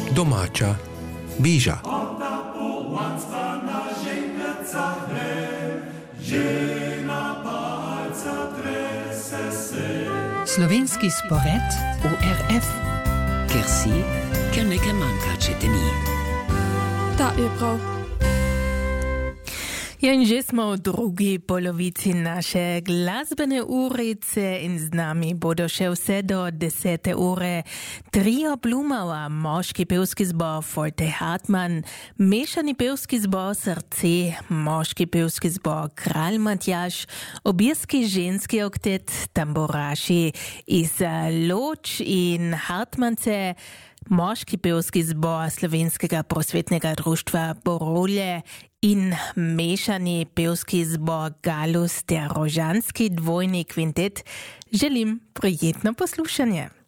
Domača biža. Slovenski spored ORF. Ker si, ker nekaj manjka, če te ni. Ta je prav. Ja, in že smo v drugi polovici naše glasbene urice in z nami bodo še vse do 10. ure trio Blumova, moški pevski zbor Forte Hartmann, mešani pevski zbor Srce, moški pevski zbor Kralj Matjaž, obirski ženski oktet Tamburaši iz Loč in Hartmance, moški pevski zbor Slovenskega prosvetnega društva Borolje in mešani pevski zbor Galus ter Rožanski dvojni kvintet. Želim prijetno poslušanje.